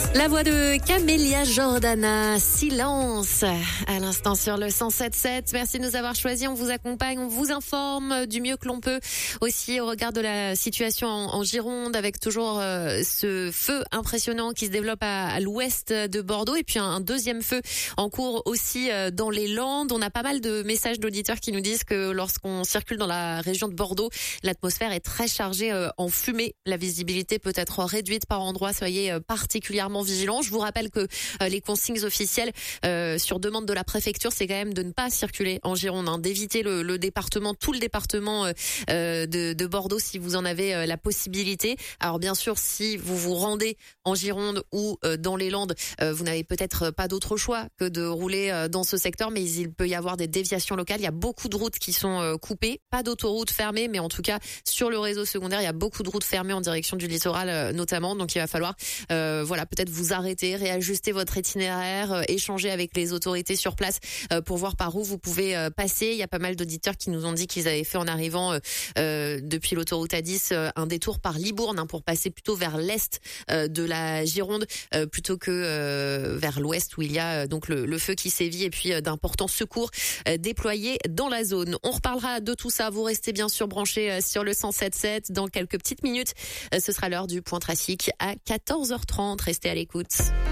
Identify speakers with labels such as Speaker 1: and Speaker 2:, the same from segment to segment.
Speaker 1: La voix de Camélia Jordana, Silence, à l'instant sur le 107.7. Merci de nous avoir choisis. On vous accompagne, on vous informe du mieux que l'on peut. Aussi au regard de la situation en Gironde, avec toujours ce feu impressionnant qui se développe à l'ouest de Bordeaux. Et puis un deuxième feu en cours aussi dans les Landes. On a pas mal de messages d'auditeurs qui nous disent que lorsqu'on circule dans la région de Bordeaux, l'atmosphère est très chargée en fumée. La visibilité peut être réduite par endroits. Soyez particulièrement vigilants. Je vous rappelle que les consignes officielles sur demande de la préfecture, c'est quand même de ne pas circuler en Gironde, d'éviter le département, tout le département de Bordeaux si vous en avez la possibilité. Alors bien sûr, si vous vous rendez en Gironde ou dans les Landes, vous n'avez peut-être pas d'autre choix que de rouler dans ce secteur, mais il peut y avoir des déviations locales. Il y a beaucoup de routes qui sont coupées, pas d'autoroutes fermées, mais en tout cas sur le réseau secondaire, il y a beaucoup de routes fermées en direction du littoral notamment. Donc il va falloir peut-être vous arrêter, réajuster votre itinéraire, échanger avec les autorités sur place pour voir par où vous pouvez passer. Il y a pas mal d'auditeurs qui nous ont dit qu'ils avaient fait en arrivant depuis l'autoroute A10 un détour par Libourne pour passer plutôt vers l'est de la Gironde plutôt que vers l'ouest où il y a donc le feu qui sévit et puis d'importants secours déployés dans la zone. On reparlera de tout ça. Vous restez bien sûr branchés sur le 107.7. Dans quelques petites minutes, ce sera l'heure du point trafic à 14h30. Restez à l'écoute.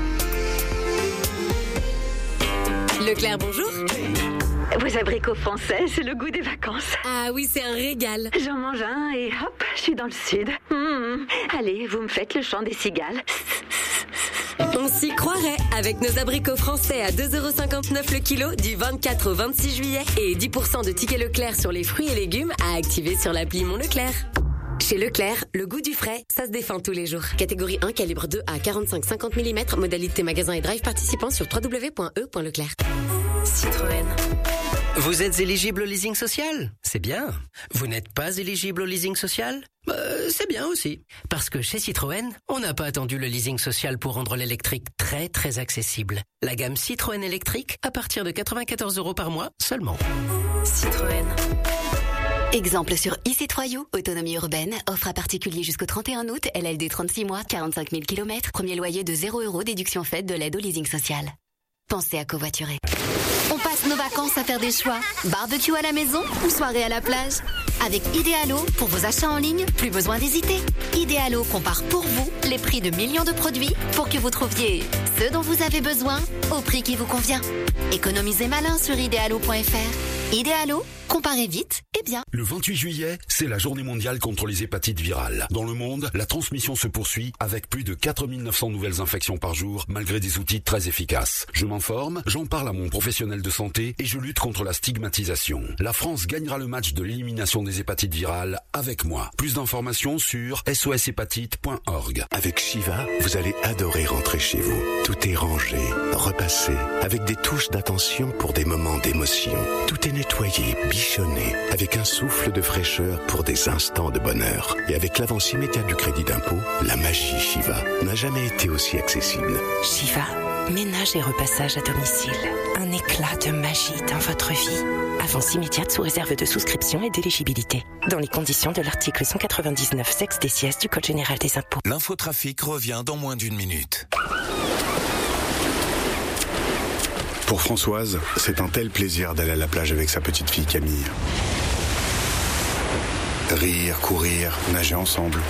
Speaker 1: Leclerc, bonjour.
Speaker 2: Vos abricots français, c'est le goût des vacances.
Speaker 1: Ah oui, c'est un régal.
Speaker 2: J'en mange un et hop, je suis dans le sud. Allez, vous me faites le chant des cigales.
Speaker 3: On s'y croirait avec nos abricots français à 2,59€ le kilo du 24 au 26 juillet et 10% de tickets Leclerc sur les fruits et légumes à activer sur l'appli Mon Leclerc. Chez Leclerc, le goût du frais, ça se défend tous les jours. Catégorie 1, calibre 2 à 45-50 mm, modalité magasin et drive participant sur www.e.leclerc.
Speaker 4: Citroën. Vous êtes éligible au leasing social? C'est bien. Vous n'êtes pas éligible au leasing social? C'est bien aussi. Parce que chez Citroën, on n'a pas attendu le leasing social pour rendre l'électrique très très accessible. La gamme Citroën électrique à partir de 94€ par mois seulement.
Speaker 1: Citroën.
Speaker 5: Exemple sur e-C3U, autonomie urbaine, offre à particulier jusqu'au 31 août, LLD 36 mois, 45 000 km, premier loyer de 0€, déduction faite de l'aide au leasing social. Pensez à covoiturer.
Speaker 6: On passe nos vacances à faire des choix. Barbecue à la maison ou soirée à la plage? Avec Idealo, pour vos achats en ligne, plus besoin d'hésiter. Idealo compare pour vous les prix de millions de produits pour que vous trouviez ce dont vous avez besoin au prix qui vous convient. Économisez malin sur idealo.fr. Idealo, comparez vite et bien.
Speaker 7: Le 28 juillet, c'est la journée mondiale contre les hépatites virales. Dans le monde, la transmission se poursuit avec plus de 4900 nouvelles infections par jour, malgré des outils très efficaces. Je m'informe, j'en parle à mon professionnel de santé et je lutte contre la stigmatisation. La France gagnera le match de l'élimination des hépatites virales avec moi. Plus d'informations sur soshépatite.org.
Speaker 8: Avec Shiva, vous allez adorer rentrer chez vous. Tout est rangé, repassé, avec des touches d'attention pour des moments d'émotion. Tout est nettoyé, bichonné, avec un souffle de fraîcheur pour des instants de bonheur. Et avec l'avance immédiate du crédit d'impôt, la magie Shiva n'a jamais été aussi accessible.
Speaker 9: Shiva, ménage et repassage à domicile. Un éclat de magie dans votre vie. Avance immédiate sous réserve de souscription et d'éligibilité. Dans les conditions de l'article 199 sexe des sièges du Code général des impôts.
Speaker 10: L'infotrafic revient dans moins d'une minute.
Speaker 8: Pour Françoise, c'est un tel plaisir d'aller à la plage avec sa petite fille Camille. Rire, courir, nager ensemble.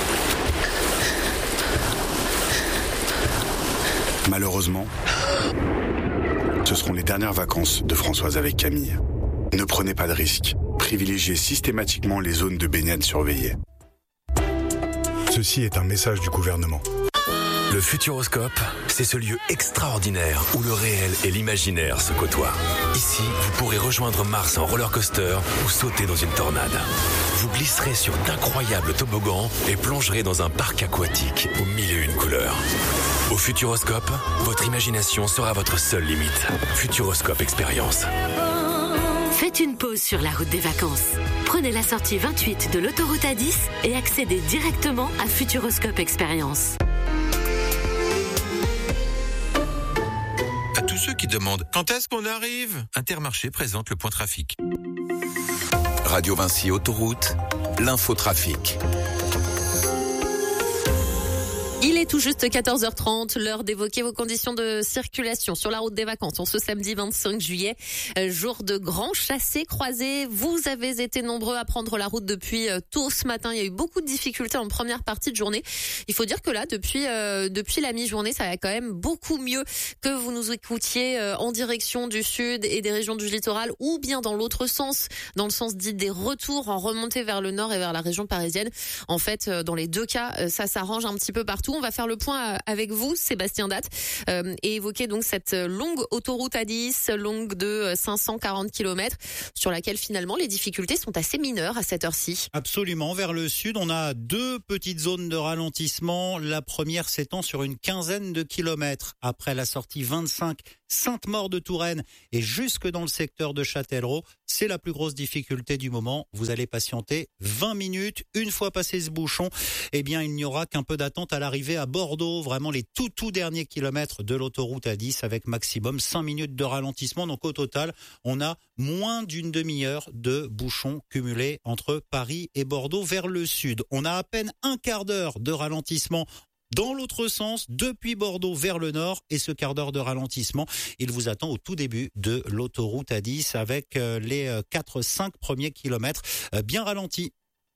Speaker 8: Malheureusement, ce seront les dernières vacances de Françoise avec Camille. Ne prenez pas de risques. Privilégiez systématiquement les zones de baignade surveillées. Ceci est un message du gouvernement.
Speaker 10: Le Futuroscope, c'est ce lieu extraordinaire où le réel et l'imaginaire se côtoient. Ici, vous pourrez rejoindre Mars en roller coaster ou sauter dans une tornade. Vous glisserez sur d'incroyables toboggans et plongerez dans un parc aquatique aux 1001 couleurs. Au Futuroscope, votre imagination sera votre seule limite. Futuroscope Expérience.
Speaker 3: Faites une pause sur la route des vacances. Prenez la sortie 28 de l'autoroute A10 et accédez directement à Futuroscope Expérience.
Speaker 10: À tous ceux qui demandent quand est-ce qu'on arrive, Intermarché présente le point trafic. Radio Vinci Autoroute, l'infotrafic.
Speaker 1: Il est est tout juste 14h30, l'heure d'évoquer vos conditions de circulation sur la route des vacances. En ce samedi 25 juillet, jour de grand chassé-croisé. Vous avez été nombreux à prendre la route depuis tôt ce matin. Il y a eu beaucoup de difficultés en première partie de journée. Il faut dire que là, depuis la mi-journée, ça va quand même beaucoup mieux que vous nous écoutiez en direction du sud et des régions du littoral, ou bien dans l'autre sens, dans le sens dit des retours en remontée vers le nord et vers la région parisienne. En fait, dans les deux cas, ça s'arrange un petit peu partout. On va faire le point avec vous, Sébastien Datte, et évoquer donc cette longue autoroute A10, longue de 540 km, sur laquelle finalement les difficultés sont assez mineures à cette heure-ci.
Speaker 11: Absolument. Vers le sud, on a deux petites zones de ralentissement. La première s'étend sur une quinzaine de kilomètres. Après la sortie 25, Sainte-Maure de Touraine et jusque dans le secteur de Châtellerault, c'est la plus grosse difficulté du moment. Vous allez patienter 20 minutes. Une fois passé ce bouchon, eh bien, il n'y aura qu'un peu d'attente à l'arrivée à Bordeaux. Vraiment les tout derniers kilomètres de l'autoroute A10 avec maximum 5 minutes de ralentissement. Donc au total, on a moins d'une demi-heure de bouchons cumulés entre Paris et Bordeaux vers le sud. On a à peine un quart d'heure de ralentissement dans l'autre sens, depuis Bordeaux vers le nord, et ce quart d'heure de ralentissement, il vous attend au tout début de l'autoroute A10 avec les 4-5 premiers kilomètres bien ralentis.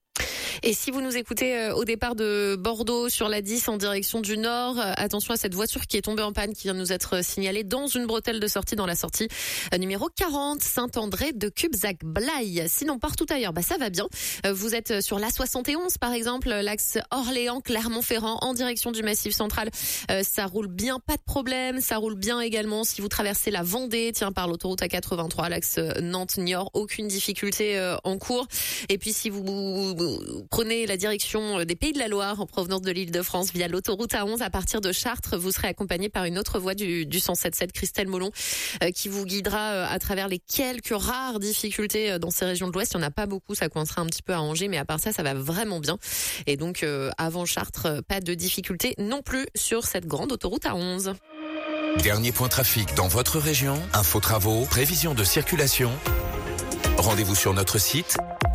Speaker 1: Et si vous nous écoutez au départ de Bordeaux sur la 10 en direction du nord, attention à cette voiture qui est tombée en panne, qui vient de nous être signalée dans une bretelle de sortie, dans la sortie numéro 40, Saint-André de Cubzac-Blaye. Sinon, partout ailleurs, ça va bien. Vous êtes sur l'A71 par exemple, l'axe Orléans-Clermont-Ferrand en direction du Massif central. Ça roule bien, pas de problème. Ça roule bien également si vous traversez la Vendée, par l'autoroute A83, l'axe Nantes-Niort, aucune difficulté en cours. Et puis si vous prenez la direction des Pays de la Loire en provenance de l'Île-de-France via l'autoroute A11 à partir de Chartres, vous serez accompagné par une autre voie du 107.7, Christelle Molon, qui vous guidera à travers les quelques rares difficultés dans ces régions de l'Ouest. Il n'y en a pas beaucoup, ça coincera un petit peu à Angers, mais à part ça, ça va vraiment bien. Et donc, avant Chartres, pas de difficultés non plus sur cette grande autoroute A11.
Speaker 10: Dernier point trafic dans votre région, info travaux, prévision de circulation. Rendez-vous sur notre site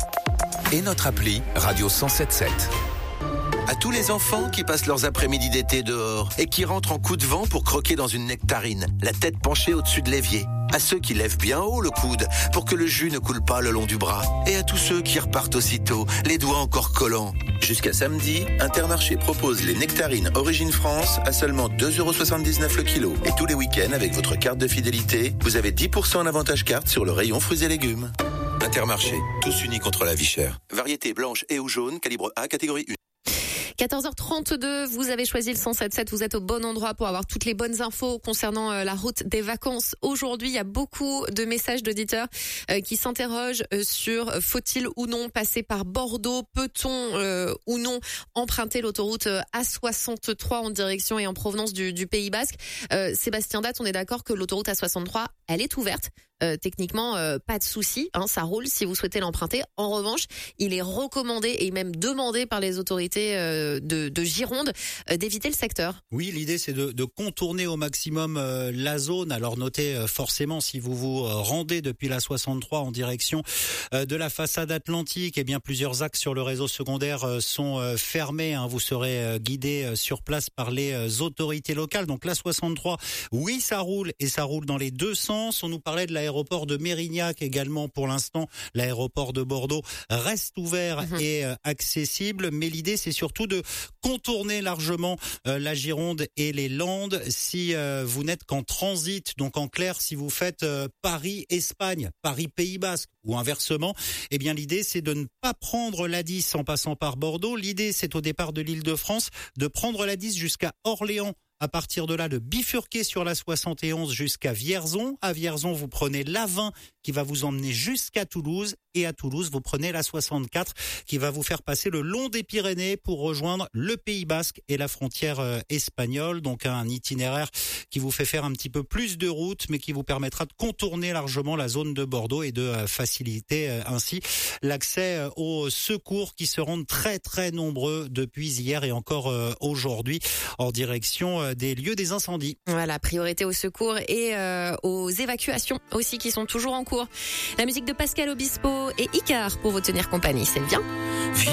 Speaker 10: et notre appli Radio 107.7.
Speaker 12: À tous les enfants qui passent leurs après-midi d'été dehors et qui rentrent en coup de vent pour croquer dans une nectarine, la tête penchée au-dessus de l'évier. À ceux qui lèvent bien haut le coude pour que le jus ne coule pas le long du bras. Et à tous ceux qui repartent aussitôt, les doigts encore collants. Jusqu'à samedi, Intermarché propose les nectarines Origine France à seulement 2,79€ le kilo. Et tous les week-ends, avec votre carte de fidélité, vous avez 10% en avantage carte sur le rayon fruits et légumes. Intermarché, tous unis contre la vie chère. Variété blanche et ou jaune, calibre A, catégorie 1.
Speaker 1: 14h32, vous avez choisi le 107.7, vous êtes au bon endroit pour avoir toutes les bonnes infos concernant la route des vacances. Aujourd'hui, il y a beaucoup de messages d'auditeurs qui s'interrogent sur faut-il ou non passer par Bordeaux, peut-on ou non emprunter l'autoroute A63 en direction et en provenance du Pays Basque. Sébastien Datte, on est d'accord que l'autoroute A63, elle est ouverte. Techniquement, pas de souci, ça roule si vous souhaitez l'emprunter. En revanche, il est recommandé et même demandé par les autorités de Gironde d'éviter le secteur.
Speaker 11: Oui, l'idée c'est de contourner au maximum la zone. Alors notez forcément si vous vous rendez depuis la 63 en direction de la façade atlantique, eh bien plusieurs axes sur le réseau secondaire sont fermés. Vous serez guidé sur place par les autorités locales. Donc la 63, oui, ça roule et ça roule dans les deux sens. On nous parlait de l'aéroport de Mérignac également. Pour l'instant, l'aéroport de Bordeaux reste ouvert et accessible. Mais l'idée, c'est surtout de contourner largement la Gironde et les Landes si vous n'êtes qu'en transit. Donc en clair, si vous faites Paris-Espagne, Paris-Pays Basque ou inversement, eh bien l'idée, c'est de ne pas prendre l'A10 en passant par Bordeaux. L'idée, c'est au départ de l'Île-de-France de prendre l'A10 jusqu'à Orléans. À partir de là, de bifurquer sur la 71 jusqu'à Vierzon. À Vierzon, vous prenez l'A20 qui va vous emmener jusqu'à Toulouse. Et à Toulouse, vous prenez la 64 qui va vous faire passer le long des Pyrénées pour rejoindre le Pays Basque et la frontière espagnole. Donc un itinéraire qui vous fait faire un petit peu plus de route, mais qui vous permettra de contourner largement la zone de Bordeaux et de faciliter ainsi l'accès aux secours qui se rendent très très nombreux depuis hier et encore aujourd'hui en direction des lieux des incendies.
Speaker 1: Voilà, priorité aux secours et aux évacuations aussi qui sont toujours en cours. La musique de Pascal Obispo et Icar pour vous tenir compagnie, c'est bien.